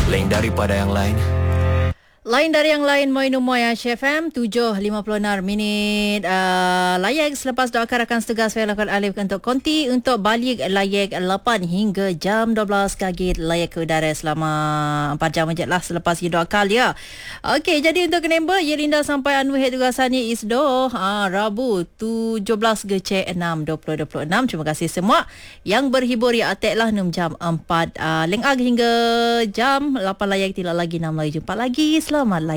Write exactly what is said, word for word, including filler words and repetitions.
lain daripada yang lain. Lain dari yang lain, Moinu Moya F M tujuh lima puluh enam minit uh, layak selepas doakan rakan setugas Felakal Alif untuk konti untuk balik layak lapan hingga jam dua belas kaki layak ke udara selama empat jam je lah selepas you doakan ya. Okey, jadi untuk member Yelinda sampai anu head tugasannya isdo uh, Rabu tujuh belas Gece enam dua ribu dua puluh enam. Terima kasih semua yang berhibur ya atek lah enam jam empat uh, lengag hingga jam lapan layak tidak lagi enam lagi jumpa lagi. Selamat layak.